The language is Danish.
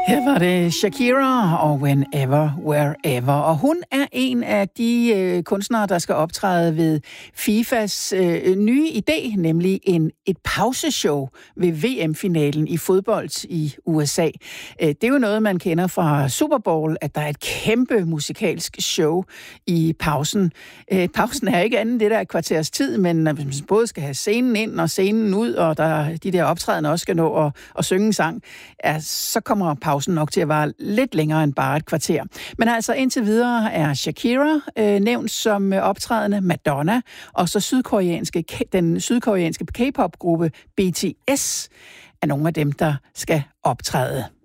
Her var det Shakira og Whenever, Wherever. Og hun er en af de kunstnere, der skal optræde ved FIFAs nye idé, nemlig et pauseshow ved VM-finalen i fodbold i USA. Det er jo noget, man kender fra Super Bowl, at der er et kæmpe musikalsk show i pausen. Pausen er ikke andet end det der kvarters tid, men man både skal have scenen ind og scenen ud, og de der optrædende også skal nå at synge en sang, så kommer pausen nok til at vare lidt længere end bare et kvarter. Men altså indtil videre er Shakira nævnt som optrædende, Madonna, og så den sydkoreanske K-pop-gruppe BTS er nogle af dem, der skal optræde.